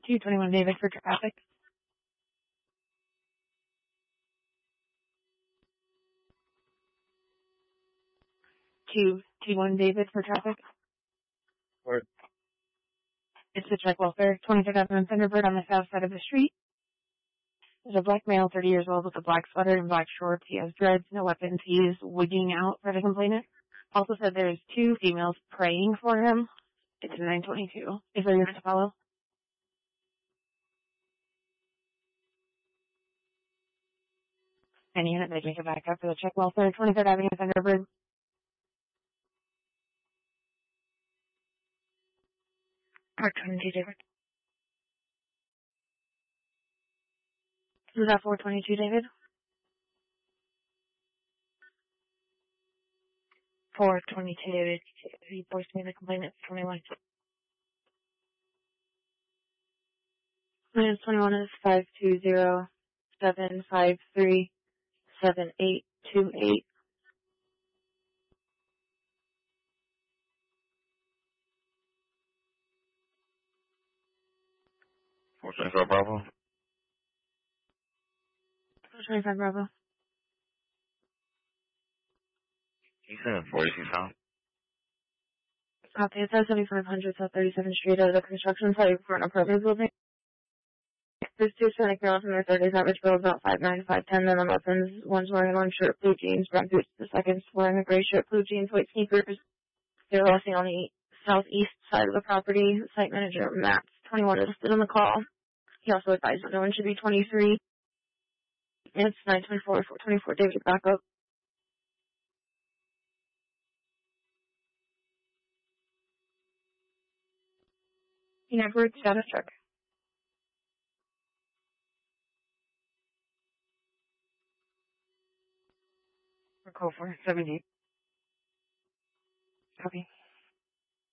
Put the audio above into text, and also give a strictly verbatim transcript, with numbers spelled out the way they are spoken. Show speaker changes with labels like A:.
A: two twenty-one David for traffic. two twenty-one David for traffic.
B: Where?
A: It's the check welfare, twenty-third Avenue Thunderbird on the south side of the street. There's a black male, thirty years old, with a black sweater and black shorts. He has dreads, no weapons. He is wigging out for the complainant. Also said there's two females praying for him. It's nine twenty-two. Is there unit to follow? Any unit, they make it back up for the check welfare, twenty-third Avenue Thunderbird. Park twenty-two, David. Is that four twenty-two, David? four twenty-two, David. He forced me the complainant for twenty-one. Minus twenty-one is five two zero seven five three seven eight two eight.
B: four twenty-five Bravo.
A: four twenty-five Bravo.
B: He's in forty-six South.
A: Copy. It says seventy-five hundred South thirty-seventh Street out of the construction site for an apartment building. There's two Hispanic girls in their thirties, average build about five nine, five ten, minimum weapons. One's wearing an orange shirt, blue jeans, brown boots. The second's wearing a gray shirt, blue jeans, white sneakers. They're resting on the southeast side of the property. Site manager, Matt, twenty-one, is listed on the call. He also advised that no one should be twenty-three. It's nine twenty-four, four twenty-four, David, back up. You never status check. For call for seventy. Copy.